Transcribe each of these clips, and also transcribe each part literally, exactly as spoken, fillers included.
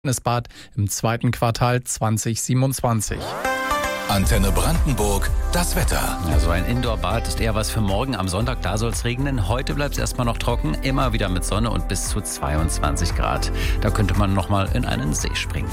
Bad im zweiten Quartal zwanzig siebenundzwanzig. Antenne Brandenburg, das Wetter. Also ein Indoor-Bad ist eher was für morgen. Am Sonntag, da soll es regnen. Heute bleibt es erstmal noch trocken, immer wieder mit Sonne und bis zu zweiundzwanzig Grad. Da könnte man noch mal in einen See springen.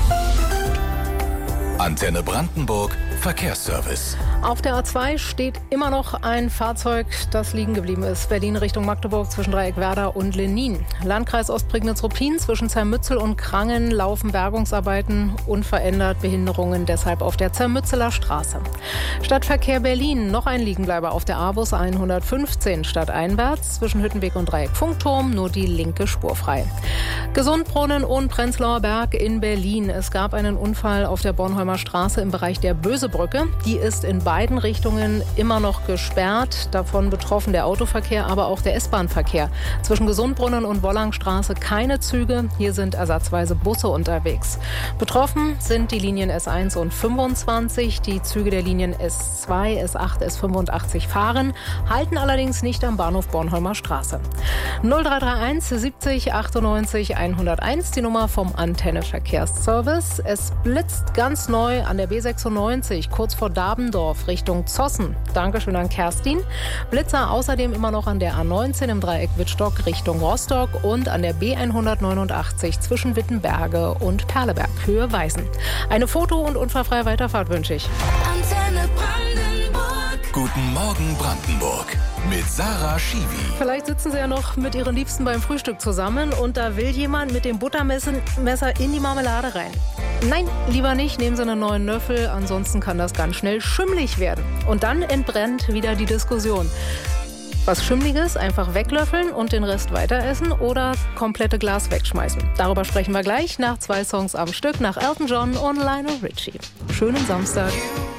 Antenne Brandenburg, Verkehrsservice. Auf der A zwei steht immer noch ein Fahrzeug, das liegen geblieben ist. Berlin Richtung Magdeburg zwischen Dreieckwerder und Lenin. Landkreis Ostprignitz-Ruppin zwischen Zermützel und Krangen laufen Bergungsarbeiten, unverändert Behinderungen deshalb auf der Zermützeler Straße. Stadtverkehr Berlin, noch ein Liegenbleiber auf der A-Bus hundertfünfzehn stadteinwärts zwischen Hüttenweg und Dreieck-Funkturm, nur die linke Spur frei. Gesundbrunnen und Prenzlauer Berg in Berlin. Es gab einen Unfall auf der Bornholmer Straße im Bereich der Bösebrücke. Die ist in beiden Richtungen immer noch gesperrt. Davon betroffen der Autoverkehr, aber auch der S-Bahn-Verkehr. Zwischen Gesundbrunnen und Wollangstraße keine Züge. Hier sind ersatzweise Busse unterwegs. Betroffen sind die Linien S eins und fünfundzwanzig. Die Züge der Linien S zwei, S acht, S fünfundachtzig fahren, halten allerdings nicht am Bahnhof Bornholmer Straße. null drei drei eins siebzig achtundneunzig hunderteins, die Nummer vom Antenne Verkehrsservice. Es blitzt ganz neu an der B sechsundneunzig, kurz vor Dabendorf Richtung Zossen. Dankeschön an Kerstin. Blitzer außerdem immer noch an der A neunzehn im Dreieck Wittstock Richtung Rostock und an der B hundertneunundachtzig zwischen Wittenberge und Perleberg, Höhe Weißen. Eine Foto- und unfallfreie Weiterfahrt wünsche ich. Antenne Brandenburg. Guten Morgen Brandenburg mit Sarah Schiwi. Vielleicht sitzen Sie ja noch mit Ihren Liebsten beim Frühstück zusammen und da will jemand mit dem Buttermesser in die Marmelade rein. Nein, lieber nicht, nehmen Sie einen neuen Löffel, ansonsten kann das ganz schnell schimmlig werden. Und dann entbrennt wieder die Diskussion. Was Schimmliges einfach weglöffeln und den Rest weiter essen oder komplette Glas wegschmeißen? Darüber sprechen wir gleich nach zwei Songs am Stück, nach Elton John und Lionel Richie. Schönen Samstag.